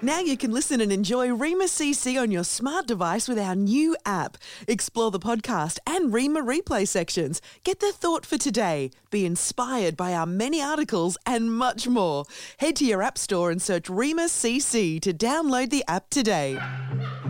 Now you can listen and enjoy Rima CC on your smart device with our new app. Explore the podcast and Rima replay sections. Get the thought for today. Be inspired by our many articles and much more. Head to your app store and search Rima CC to download the app today.